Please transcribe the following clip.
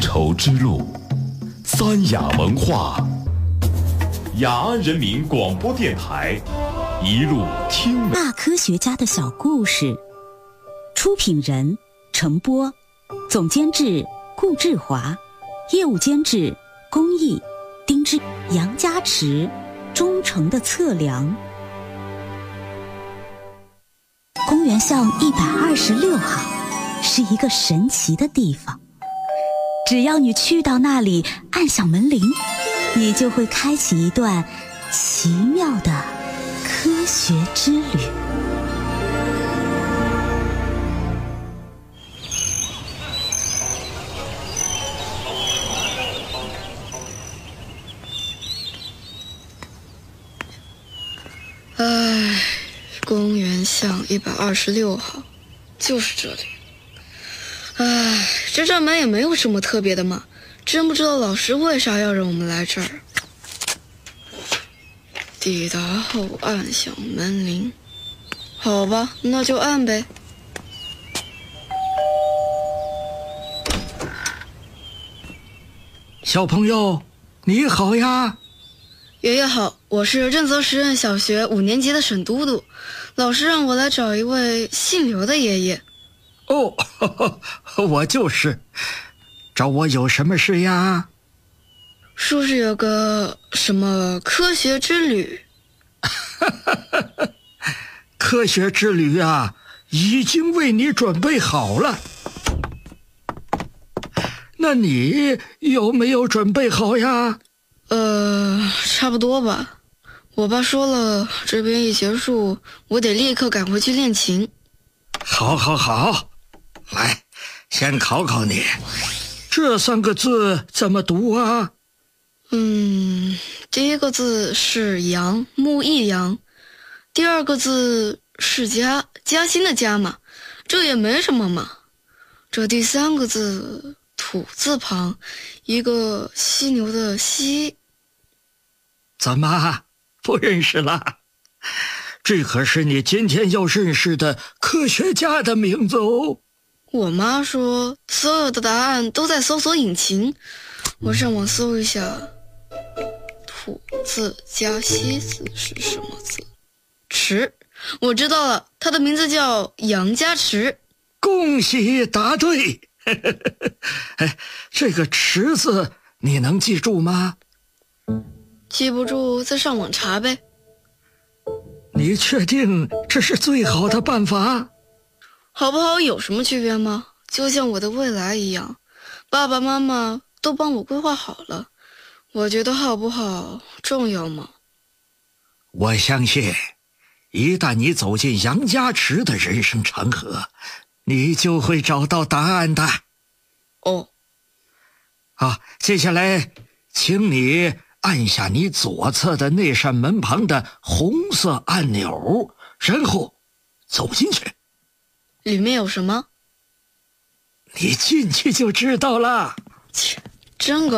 绸之路，三雅文化，雅安人民广播电台，一路听大科学家的小故事，出品人陈波，总监制顾志华，业务监制龚毅、丁之、杨家池，忠诚的测量。公园巷126号是一个神奇的地方，只要你去到那里，按响门铃，你就会开启一段奇妙的科学之旅。 公园巷126号，就是这里。这扇门也没有什么特别的嘛，真不知道老师为啥要让我们来这儿。抵达后按响门铃，好吧，那就按呗。 小朋友，你好呀！ 爷爷好，我是正泽实验小学5年级的沈嘟嘟，老师让我来找一位姓刘的爷爷。 哦，我就是，找我有什么事呀？ 说是有个什么科学之旅。 科学之旅啊，已经为你准备好了。那你有没有准备好呀？ 差不多吧。我爸说了，这边一结束，我得立刻赶回去练琴。 好，来，先考考你，这3个字怎么读啊？ 第一个字是杨，木易杨。第二个字是嘉，嘉兴的嘉嘛，这也没什么嘛。这第3个字土字旁，一个犀牛的犀。 怎么不认识了？这可是你今天要认识的科学家的名字哦。 我妈说所有的答案都在搜索引擎，我上网搜一下，土字加西字是什么字？池，我知道了，他的名字叫杨家池。 恭喜答对。这个池字你能记住吗？ 记不住再上网查呗。 你确定这是最好的办法？ 好不好有什么区别吗？就像我的未来一样，爸爸妈妈都帮我规划好了，我觉得好不好重要吗？ 我相信一旦你走进杨家池的人生长河，你就会找到答案的。 哦， 好，接下来请你按下你左侧的那扇门旁的红色按钮，然后走进去。 里面有什么？ 你进去就知道了。 真